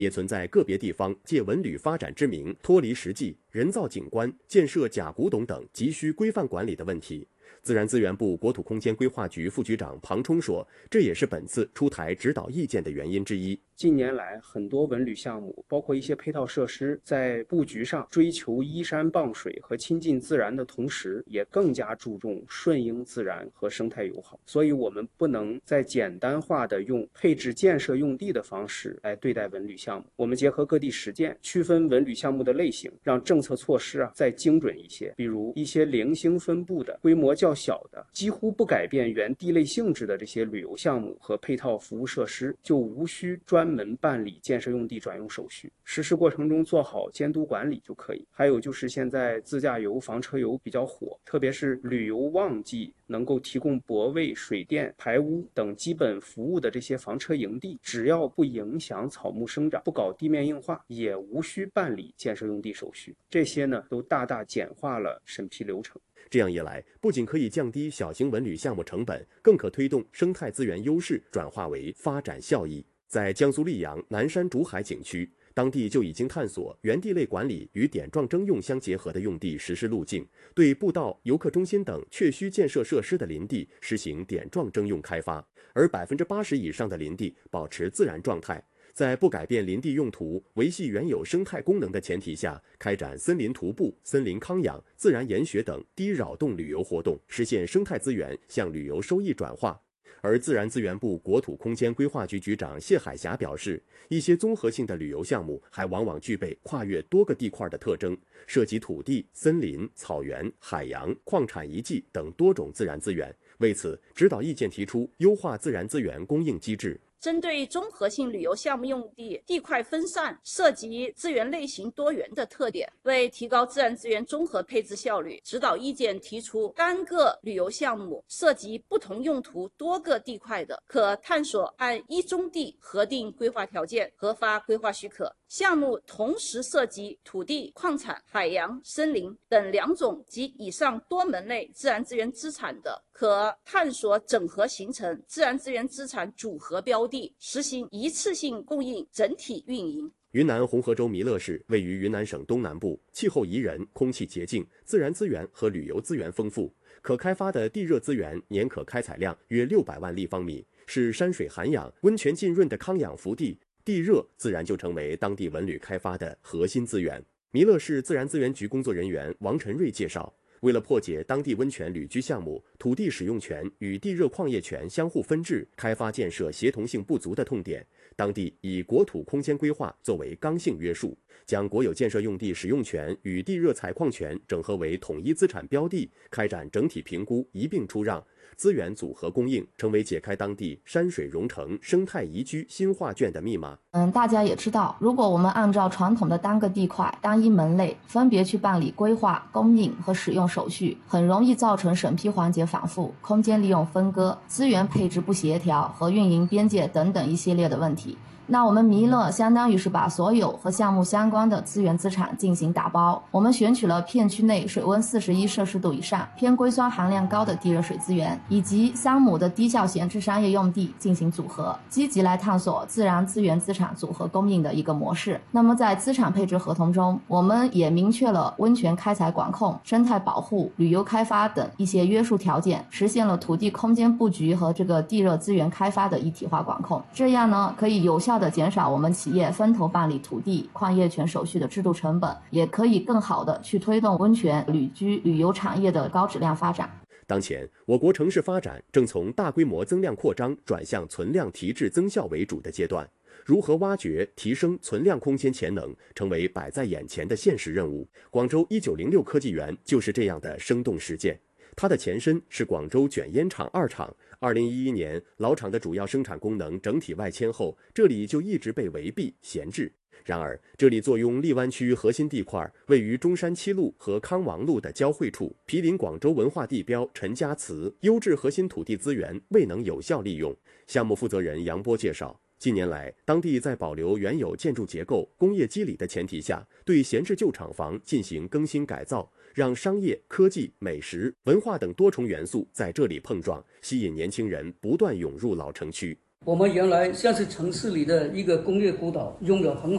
也存在个别地方借文旅发展之名脱离实际，人造景观、建设假古董等急需规范管理的问题。自然资源部国土空间规划局副局长庞冲说，这也是本次出台指导意见的原因之一。 近年来，很多文旅项目，包括一些配套设施，在布局上追求依山傍水和亲近自然的同时，也更加注重顺应自然和生态友好。所以，我们不能再简单化的用配置建设用地的方式来对待文旅项目。我们结合各地实践，区分文旅项目的类型，让政策措施再精准一些。比如一些零星分布的、规模较小的、几乎不改变原地类性质的这些旅游项目和配套服务设施，就无需专门办理建设用地转用手续，实施过程中做好监督管理就可以。还有就是现在自驾游、房车游比较火，特别是旅游旺季能够提供泊位、水电、排污等基本服务的这些房车营地，只要不影响草木生长，不搞地面硬化，也无需办理建设用地手续。这些呢，都大大简化了审批流程。 这样一来，不仅可以降低小型文旅项目成本，更可推动生态资源优势转化为发展效益。在江苏溧阳南山竹海景区，当地就已经探索原地类管理与点状征用相结合的用地实施路径，对步道、游客中心等确需建设设施的林地实行点状征用开发，而80%以上的林地保持自然状态。在不改变林地用途、维系原有生态功能的前提下，开展森林徒步、森林康养、自然研学等低扰动旅游活动，实现生态资源向旅游收益转化。而自然资源部国土空间规划局局长谢海霞表示，一些综合性的旅游项目还往往具备跨越多个地块的特征，涉及土地、森林、草原、海洋、矿产遗迹等多种自然资源。为此，指导意见提出优化自然资源供应机制。 针对综合性旅游项目用地地块分散、涉及资源类型多元的特点，为提高自然资源综合配置效率，指导意见提出，单个旅游项目涉及不同用途多个地块的，可探索按一宗地核定规划条件，核发规划许可。项目同时涉及土地、矿产、海洋、森林等2种及以上多门类自然资源资产的，可探索整合形成自然资源资产组合标的，实行一次性供应整体运营。 云南红河州弥勒市位于云南省东南部，气候宜人，空气洁净，自然资源和旅游资源丰富，可开发的地热资源年可开采量约600万立方米，是山水涵养、温泉浸润的康养福地。地热自然就成为当地文旅开发的核心资源。弥勒市自然资源局工作人员王晨瑞介绍，为了破解当地温泉旅居项目土地使用权与地热矿业权相互分置、开发建设协同性不足的痛点，当地以国土空间规划作为刚性约束，将国有建设用地使用权与地热采矿权整合为统一资产标的，开展整体评估，一并出让，资源组合供应，成为解开当地山水融成、生态宜居新画卷的密码。 大家也知道，如果我们按照传统的单个地块、单一门类分别去办理规划、供应和使用手续，很容易造成审批环节反复、空间利用分割、资源配置不协调和运营边界等等一系列的问题。那我们弥勒相当于是把所有和项目相关的资源资产进行打包，我们选取了片区内水温41摄氏度以上、偏硅酸含量高的地热水资源，以及3亩的低效闲置商业用地进行组合，积极来探索自然资源资产组合供应的一个模式。那么在资产配置合同中，我们也明确了温泉开采管控、生态保护、旅游开发等一些约束条件，实现了土地空间布局和这个地热资源开发的一体化管控。这样呢，可以有效的减少我们企业分头办理土地、矿业权手续的制度成本，也可以更好的去推动温泉、旅居、旅游产业的高质量发展。 当前，我国城市发展正从大规模增量扩张转向存量提质增效为主的阶段，如何挖掘、提升存量空间潜能，成为摆在眼前的现实任务。广州1906科技园就是这样的生动实践。它的前身是广州卷烟厂2厂，2011年老厂的主要生产功能整体外迁后，这里就一直被围蔽闲置。然而，这里坐拥荔湾区核心地块，位于中山七路和康王路的交汇处，毗邻广州文化地标陈家祠，优质核心土地资源未能有效利用。项目负责人杨波介绍，近年来，当地在保留原有建筑结构、工业基理的前提下，对闲置旧厂房进行更新改造，让商业、科技、美食、文化等多重元素在这里碰撞，吸引年轻人不断涌入老城区。 我们原来像是城市里的一个工业孤岛，用了很好